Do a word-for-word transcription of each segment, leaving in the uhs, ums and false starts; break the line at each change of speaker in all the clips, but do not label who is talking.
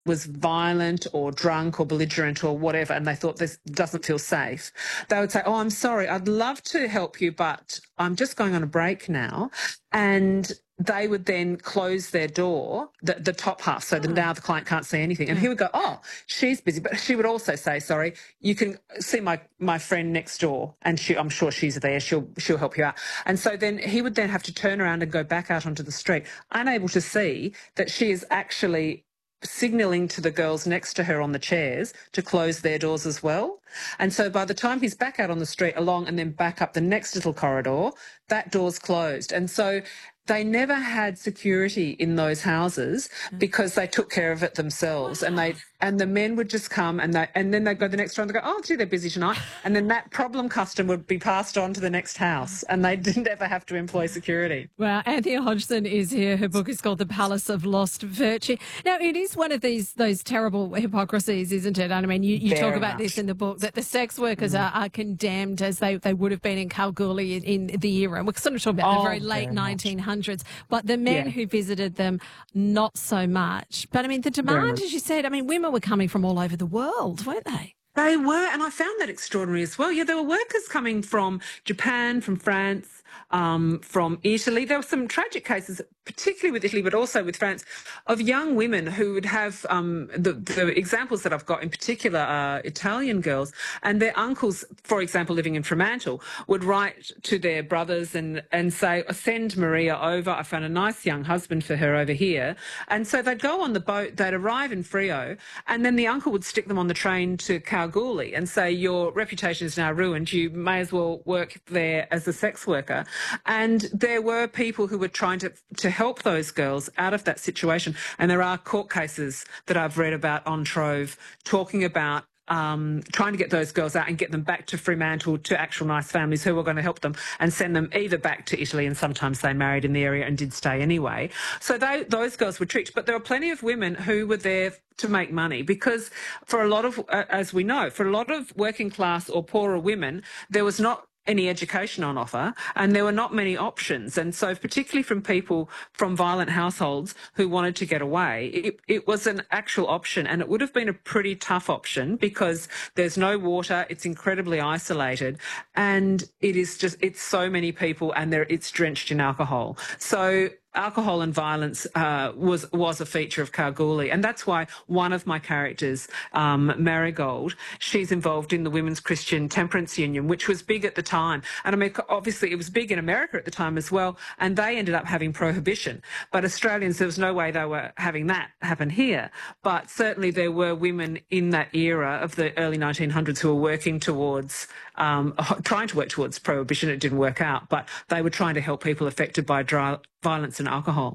was violent or drunk or belligerent or whatever, and they thought this doesn't feel safe, they would say, oh, I'm sorry, I'd love to help you, but I'm just going on a break now. And they would then close their door, the, the top half, so that now the client can't see anything. And
Yeah.
he would go, oh, she's busy. But she would also say, sorry, you can see my, my friend next door, and she, I'm sure she's there. She'll, she'll help you out. And so then he would then have to turn around and go back out onto the street, unable to see that she is actually signalling to the girls next to her on the chairs to close their doors as well. And so by the time he's back out on the street along and then back up the next little corridor, that door's closed. And so they never had security in those houses because they took care of it themselves. Wow. And they and the men would just come and they and then they'd go the next round and go, oh, gee, they're busy tonight. And then that problem customer would be passed on to the next house, and they didn't ever have to employ security.
Well, Anthea Hodgson is here. Her book is called The Palace of Lost Virtue. Now, it is one of these those terrible hypocrisies, isn't it? And I mean, you, you talk about much. this in the book, that the sex workers mm. are, are condemned as they, they would have been in Kalgoorlie in, in the era. We're sort of talking about oh, the very late very nineteen hundreds. But the men yeah. who visited them, not so much. But, I mean, the demand, as you said, I mean, women were coming from all over the world, weren't they?
They were, and I found that extraordinary as well. Yeah, there were workers coming from Japan, from France, um, from Italy. There were some tragic cases, particularly with Italy, but also with France, of young women who would have, um, the, the examples that I've got in particular are Italian girls, and their uncles, for example, living in Fremantle, would write to their brothers and, and say, send Maria over. I found a nice young husband for her over here. And so they'd go on the boat, they'd arrive in Freo, and then the uncle would stick them on the train to Kalgoorlie and say, your reputation is now ruined. You may as well work there as a sex worker. And there were people who were trying to, to help those girls out of that situation. And there are court cases that I've read about on Trove talking about Um, trying to get those girls out and get them back to Fremantle to actual nice families who were going to help them and send them either back to Italy, and sometimes they married in the area and did stay anyway. So they, those girls were tricked. But there were plenty of women who were there to make money because for a lot of, uh, as we know, for a lot of working class or poorer women, there was not any education on offer, and there were not many options. And so particularly from people from violent households who wanted to get away, it, it was an actual option, and it would have been a pretty tough option because there's no water, it's incredibly isolated, and it is just, it's so many people, and there, it's drenched in alcohol. So alcohol and violence uh, was was a feature of Kalgoorlie, and that's why one of my characters, um, Marigold, she's involved in the Women's Christian Temperance Union, which was big at the time. And I mean, obviously it was big in America at the time as well, and they ended up having prohibition. But Australians, there was no way they were having that happen here. But certainly there were women in that era of the early nineteen hundreds who were working towards, um, trying to work towards prohibition. It didn't work out, but they were trying to help people affected by dry, violence and alcohol.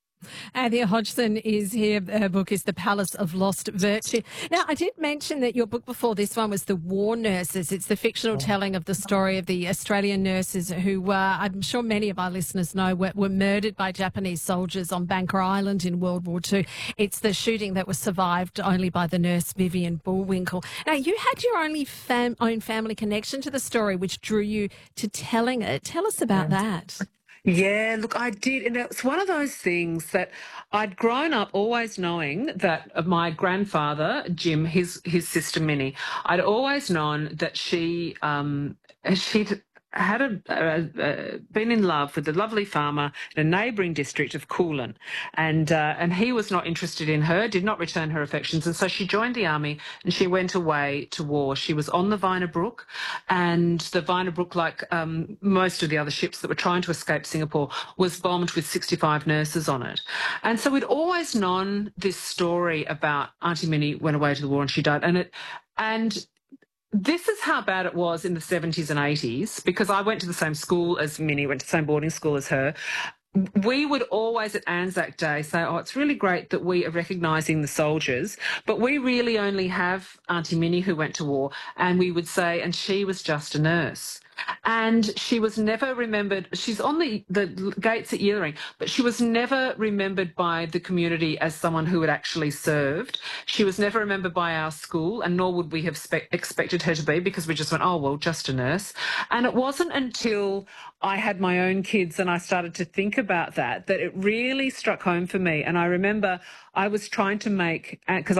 Anthea Hodgson is here. Her book is The Palace of Lost Virtue. Now, I did mention that your book before this one was The War Nurses. It's the fictional telling of the story of the Australian nurses who, uh, I'm sure many of our listeners know, were, were murdered by Japanese soldiers on Banker Island in World War Two. It's the shooting that was survived only by the nurse Vivian Bullwinkle. Now, you had your only fam- own family connection to the story, which drew you to telling it. Tell us about that.
Yeah, look, I did. And it's one of those things that I'd grown up always knowing that of my grandfather, Jim, his his sister Minnie, I'd always known that she, um, she'd had a, uh, uh, been in love with a lovely farmer in a neighbouring district of Coolin, and uh, and he was not interested in her, did not return her affections, and so she joined the army and she went away to war. She was on the Viner Brook, and the Viner Brook, like um, most of the other ships that were trying to escape Singapore, was bombed with sixty-five nurses on it. And so we'd always known this story about Auntie Minnie went away to the war and she died, and it and this is how bad it was in the seventies and eighties, because I went to the same school as Minnie, went to the same boarding school as her. We would always at Anzac Day say, oh, it's really great that we are recognising the soldiers, but we really only have Auntie Minnie who went to war. And we would say, and she was just a nurse. And she was never remembered. She's on the, the gates at Yearing, but she was never remembered by the community as someone who had actually served. She was never remembered by our school, and nor would we have spe- expected her to be, because we just went, oh, well, just a nurse. And it wasn't until I had my own kids and I started to think about that, that it really struck home for me. And I remember I was trying to make, because